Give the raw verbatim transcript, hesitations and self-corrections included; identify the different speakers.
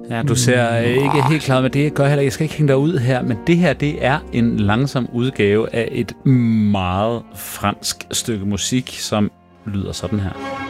Speaker 1: Ja, du ser ikke helt klar med det. Jeg gør heller ikke. Jeg skal ikke hænge dig ud her, men det her, det er en langsom udgave af et meget fransk stykke musik, som lyder sådan her.